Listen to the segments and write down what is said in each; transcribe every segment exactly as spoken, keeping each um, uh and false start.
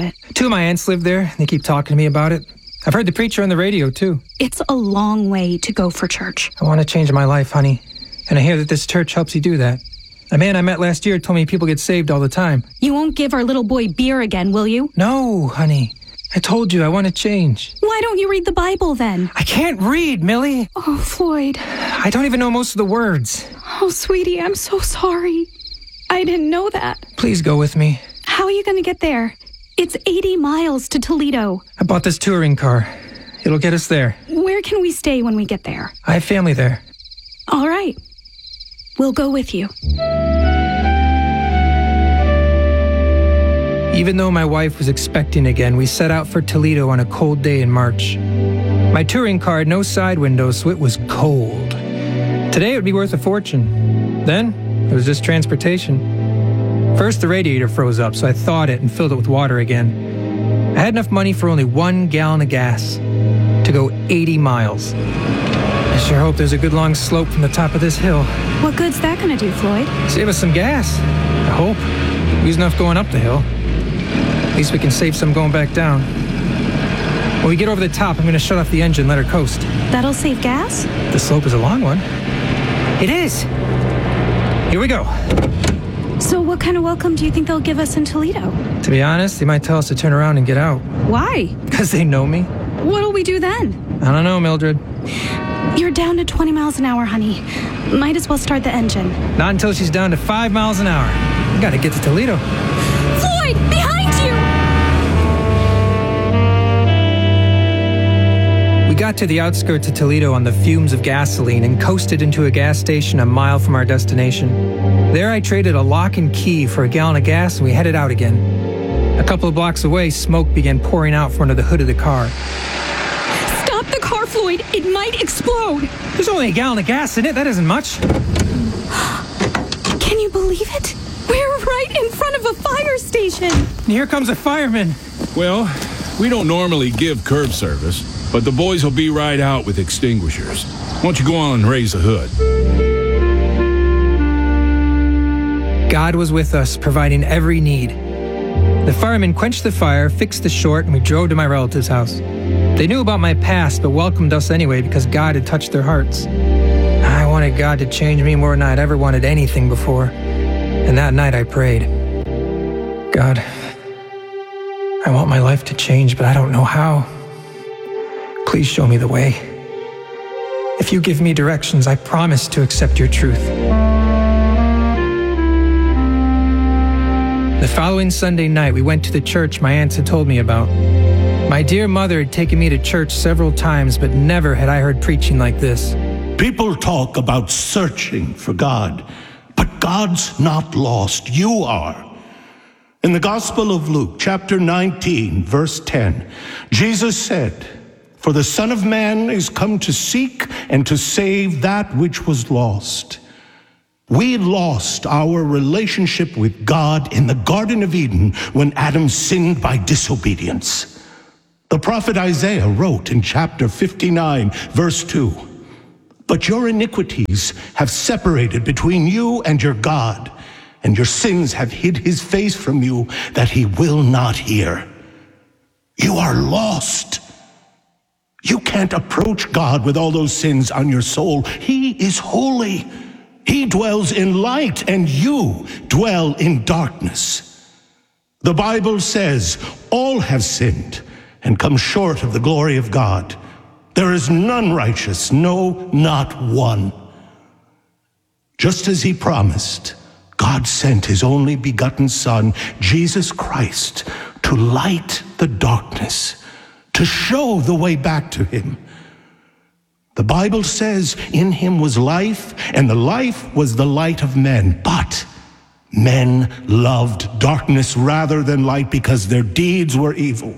it. Two of my aunts live there. They keep talking to me about it. I've heard the preacher on the radio, too. It's a long way to go for church. I want to change my life, honey. And I hear that this church helps you do that. A man I met last year told me people get saved all the time. You won't give our little boy beer again, will you? No, honey. I told you I want to change. Why don't you read the Bible then? I can't read, Millie. Oh, Floyd. I don't even know most of the words. Oh, sweetie, I'm so sorry. I didn't know that. Please go with me. How are you going to get there? It's eighty miles to Toledo. I bought this touring car. It'll get us there. Where can we stay when we get there? I have family there. All right. We'll go with you. Even though my wife was expecting again, we set out for Toledo on a cold day in March. My touring car had no side windows, so it was cold. Today it would be worth a fortune. Then, it was just transportation. First, the radiator froze up, so I thawed it and filled it with water again. I had enough money for only one gallon of gas to go eighty miles. I sure hope there's a good long slope from the top of this hill. What good's that going to do, Floyd? Save us some gas. I hope. We use enough going up the hill. At least we can save some going back down. When we get over the top, I'm going to shut off the engine and let her coast. That'll save gas? The slope is a long one. It is. Here we go. So what kind of welcome do you think they'll give us in Toledo? To be honest, they might tell us to turn around and get out. Why? Because they know me. What'll we do then? I don't know, Mildred. You're down to twenty miles an hour, honey. Might as well start the engine. Not until she's down to five miles an hour. We gotta get to Toledo. Floyd, behind you! We got to the outskirts of Toledo on the fumes of gasoline and coasted into a gas station a mile from our destination. There I traded a lock and key for a gallon of gas and we headed out again. A couple of blocks away, smoke began pouring out from under the hood of the car. Stop the car, Floyd! It might explode! There's only a gallon of gas in it. That isn't much. Can you believe it? We're right in front of a fire station! And here comes a fireman. Well, we don't normally give curb service, but the boys will be right out with extinguishers. Why don't you go on and raise the hood? God was with us, providing every need. The firemen quenched the fire, fixed the short, and we drove to my relative's house. They knew about my past, but welcomed us anyway because God had touched their hearts. I wanted God to change me more than I'd ever wanted anything before. And that night I prayed, God, I want my life to change, but I don't know how. Please show me the way. If you give me directions, I promise to accept your truth. The following Sunday night, we went to the church my aunts had told me about. My dear mother had taken me to church several times, but never had I heard preaching like this. People talk about searching for God, but God's not lost. You are. In the Gospel of Luke, chapter nineteen, verse ten, Jesus said, "For the Son of Man is come to seek and to save that which was lost." We lost our relationship with God in the Garden of Eden when Adam sinned by disobedience. The prophet Isaiah wrote in chapter fifty-nine, verse two, "But your iniquities have separated between you and your God, and your sins have hid his face from you that he will not hear." You are lost. You can't approach God with all those sins on your soul. He is holy. He dwells in light, and you dwell in darkness. The Bible says, all have sinned and come short of the glory of God. There is none righteous, no, not one. Just as he promised, God sent his only begotten Son, Jesus Christ, to light the darkness, to show the way back to him. The Bible says, in him was life, and the life was the light of men. But men loved darkness rather than light because their deeds were evil.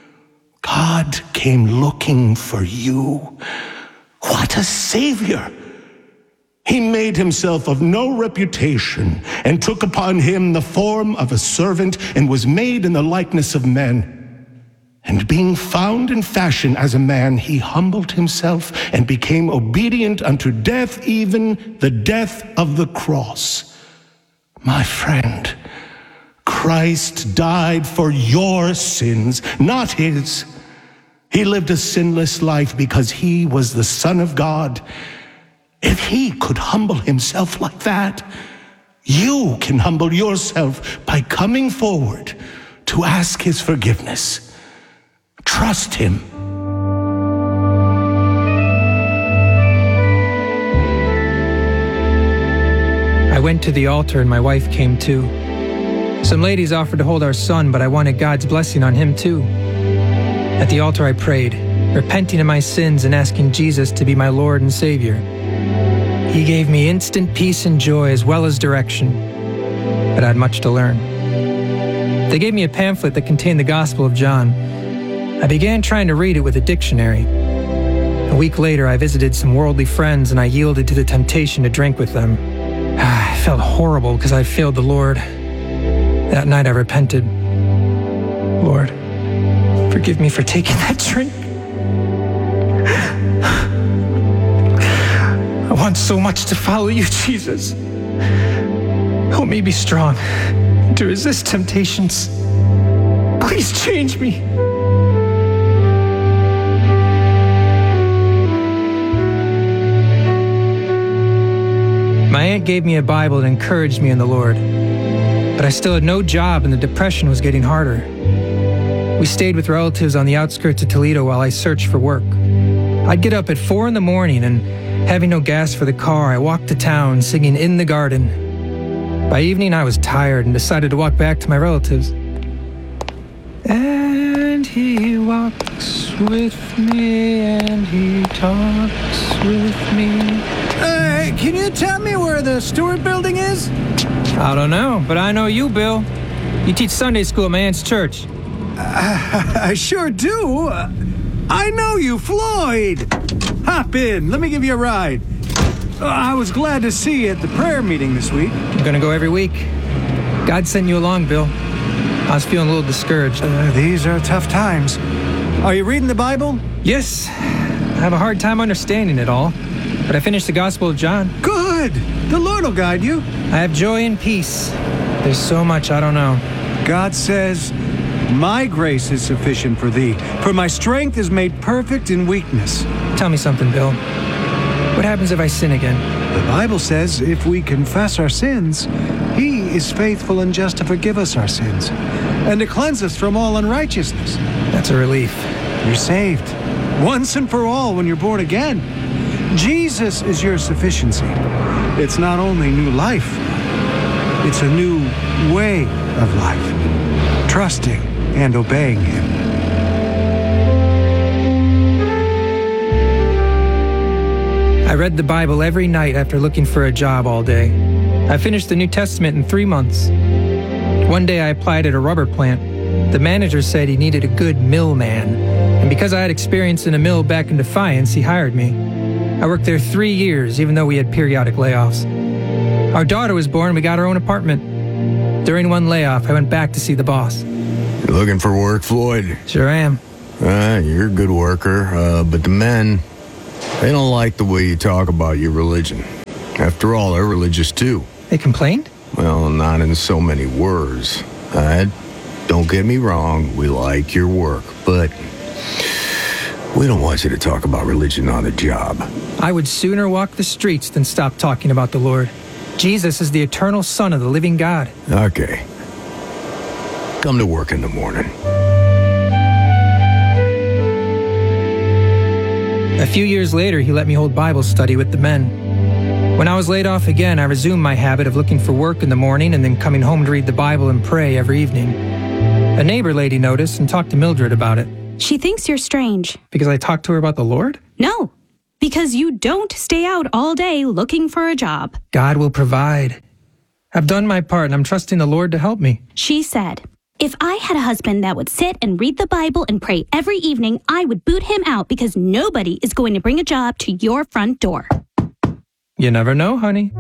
God came looking for you. What a Savior! He made himself of no reputation and took upon him the form of a servant and was made in the likeness of men. And being found in fashion as a man, he humbled himself and became obedient unto death, even the death of the cross. My friend, Christ died for your sins, not his. He lived a sinless life because he was the Son of God. If he could humble himself like that, you can humble yourself by coming forward to ask his forgiveness. Trust him. I went to the altar and my wife came too. Some ladies offered to hold our son, but I wanted God's blessing on him too. At the altar I prayed, repenting of my sins and asking Jesus to be my Lord and Savior. He gave me instant peace and joy as well as direction, but I had much to learn. They gave me a pamphlet that contained the Gospel of John. I began trying to read it with a dictionary. A week later, I visited some worldly friends and I yielded to the temptation to drink with them. I felt horrible because I failed the Lord. That night I repented. Lord, forgive me for taking that drink. I want so much to follow you, Jesus. Help me be strong to resist temptations. Please change me. My aunt gave me a Bible and encouraged me in the Lord. But I still had no job and the depression was getting harder. We stayed with relatives on the outskirts of Toledo while I searched for work. I'd get up at four in the morning and, having no gas for the car, I walked to town singing In the Garden. By evening, I was tired and decided to walk back to my relatives. And he walks with me and he talks with me. Hey, can you tell me where the Stewart building is? I don't know, but I know you, Bill. You teach Sunday school at my aunt's church. Uh, I sure do. Uh, I know you, Floyd. Hop in. Let me give you a ride. Uh, I was glad to see you at the prayer meeting this week. I'm gonna go every week. God sent you along, Bill. I was feeling a little discouraged. Uh, these are tough times. Are you reading the Bible? Yes. I have a hard time understanding it all, but I finished the Gospel of John. Good. The Lord will guide you. I have joy and peace. There's so much I don't know. God says, my grace is sufficient for thee, for my strength is made perfect in weakness. Tell me something, Bill. What happens if I sin again? The Bible says if we confess our sins, he is faithful and just to forgive us our sins and to cleanse us from all unrighteousness. That's a relief. You're saved once and for all when you're born again. Jesus is your sufficiency. It's not only new life, it's a new way of life, trusting and obeying him. I read the Bible every night after looking for a job all day. I finished the New Testament in three months. One day I applied at a rubber plant. The manager said he needed a good mill man, and because I had experience in a mill back in Defiance, he hired me. I worked there three years, even though we had periodic layoffs. Our daughter was born, we got our own apartment. During one layoff, I went back to see the boss. You looking for work, Floyd? Sure am. Uh, you're a good worker, uh, but the men, they don't like the way you talk about your religion. After all, they're religious too. They complained? Well, not in so many words. Uh, don't get me wrong, we like your work, but we don't want you to talk about religion on the job. I would sooner walk the streets than stop talking about the Lord. Jesus is the eternal Son of the living God. Okay. Come to work in the morning. A few years later, he let me hold Bible study with the men. When I was laid off again, I resumed my habit of looking for work in the morning and then coming home to read the Bible and pray every evening. A neighbor lady noticed and talked to Mildred about it. She thinks you're strange. Because I talked to her about the Lord? No, because you don't stay out all day looking for a job. God will provide. I've done my part and I'm trusting the Lord to help me. She said, if I had a husband that would sit and read the Bible and pray every evening, I would boot him out because nobody is going to bring a job to your front door. You never know, honey.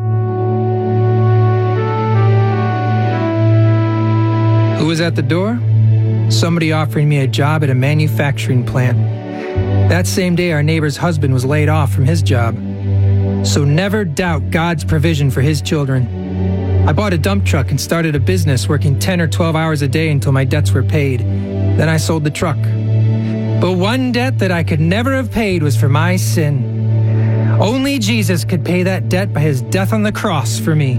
Who was at the door? Somebody offering me a job at a manufacturing plant. That same day, our neighbor's husband was laid off from his job. So never doubt God's provision for his children. I bought a dump truck and started a business working ten or twelve hours a day until my debts were paid. Then I sold the truck. But one debt that I could never have paid was for my sin. Only Jesus could pay that debt by his death on the cross for me.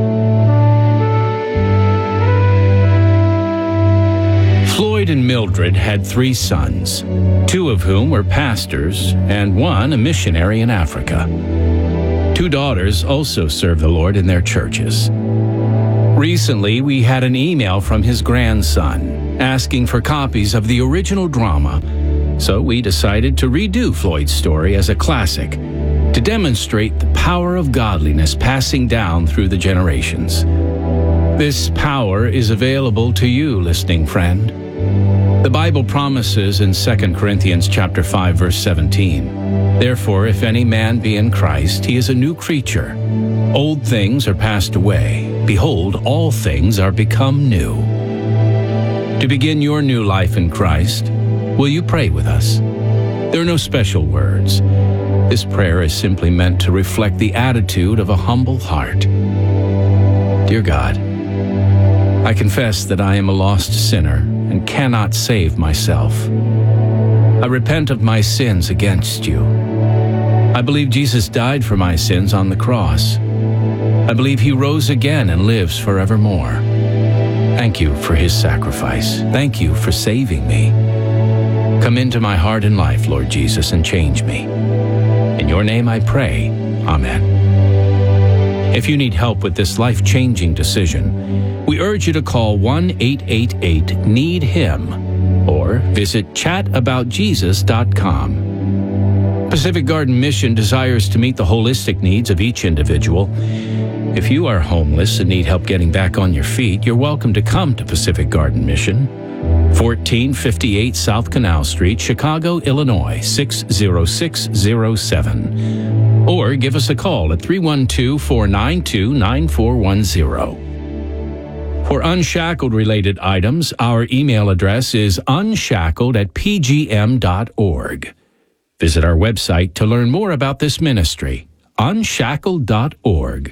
Floyd and Mildred had three sons, two of whom were pastors and one a missionary in Africa. Two daughters also serve the Lord in their churches. Recently, we had an email from his grandson asking for copies of the original drama, so we decided to redo Floyd's story as a classic to demonstrate the power of godliness passing down through the generations. This power is available to you, listening friend. The Bible promises in Second Corinthians chapter five, verse seventeen, "Therefore, if any man be in Christ, he is a new creature. Old things are passed away. Behold, all things are become new." To begin your new life in Christ, will you pray with us? There are no special words. This prayer is simply meant to reflect the attitude of a humble heart. Dear God, I confess that I am a lost sinner and cannot save myself. I repent of my sins against you. I believe Jesus died for my sins on the cross. I believe he rose again and lives forevermore. Thank you for his sacrifice. Thank you for saving me. Come into my heart and life, Lord Jesus, and change me. In your name I pray. Amen. If you need help with this life-changing decision, we urge you to call one eight eight eight, need him or visit chat about jesus dot com. Pacific Garden Mission desires to meet the holistic needs of each individual. If you are homeless and need help getting back on your feet, you're welcome to come to Pacific Garden Mission, fourteen fifty-eight South Canal Street, Chicago, Illinois, six zero six zero seven. Or give us a call at three one two, four nine two, nine four one zero. For Unshackled-related items, our email address is unshackled at p g m dot org. Visit our website to learn more about this ministry, unshackled dot org.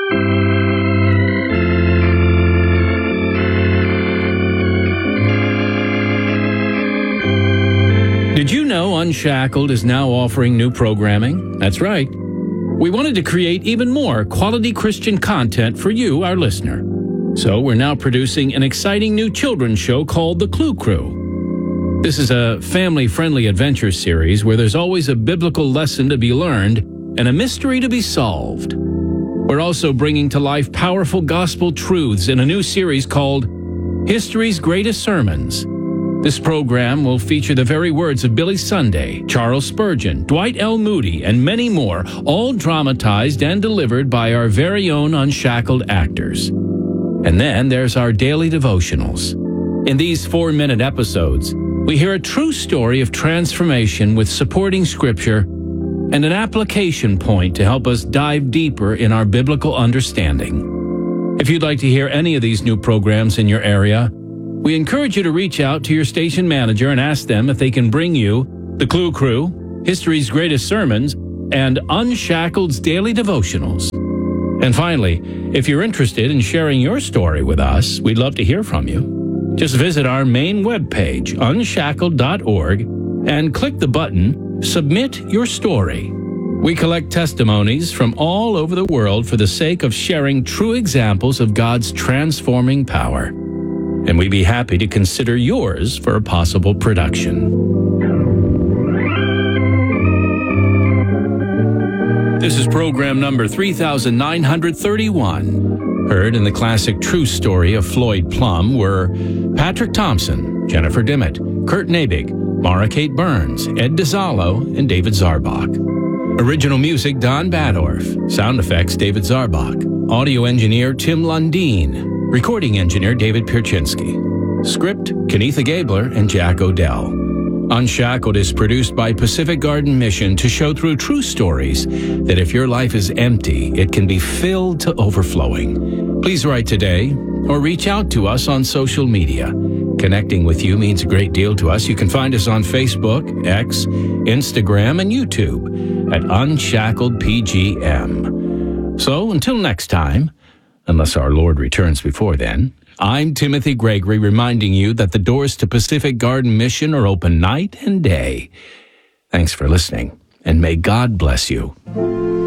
Did you know Unshackled is now offering new programming? That's right. We wanted to create even more quality Christian content for you, our listener. So we're now producing an exciting new children's show called The Clue Crew. This is a family-friendly adventure series where there's always a biblical lesson to be learned and a mystery to be solved. We're also bringing to life powerful gospel truths in a new series called History's Greatest Sermons. This program will feature the very words of Billy Sunday, Charles Spurgeon, Dwight L. Moody, and many more, all dramatized and delivered by our very own Unshackled actors. And then there's our daily devotionals. In these four-minute episodes, we hear a true story of transformation with supporting scripture and an application point to help us dive deeper in our biblical understanding. If you'd like to hear any of these new programs in your area, we encourage you to reach out to your station manager and ask them if they can bring you The Clue Crew, History's Greatest Sermons, and Unshackled's Daily Devotionals. And finally, if you're interested in sharing your story with us, we'd love to hear from you. Just visit our main webpage, unshackled dot org, and click the button, Submit Your Story. We collect testimonies from all over the world for the sake of sharing true examples of God's transforming power. And we'd be happy to consider yours for a possible production. This is program number three thousand nine hundred thirty-one. Heard in the classic true story of Floyd Plum were Patrick Thompson, Jennifer Dimmitt, Kurt Nabig, Mara Kate Burns, Ed DiZallo, and David Zarbach. Original music, Don Badorf. Sound effects, David Zarbach. Audio engineer, Tim Lundeen. Recording engineer, David Pierczynski. Script, Kenitha Gabler and Jack Odell. Unshackled is produced by Pacific Garden Mission to show through true stories that if your life is empty, it can be filled to overflowing. Please write today or reach out to us on social media. Connecting with you means a great deal to us. You can find us on Facebook, X, Instagram, and YouTube at Unshackled P G M. So until next time, unless our Lord returns before then. I'm Timothy Gregory, reminding you that the doors to Pacific Garden Mission are open night and day. Thanks for listening, and may God bless you.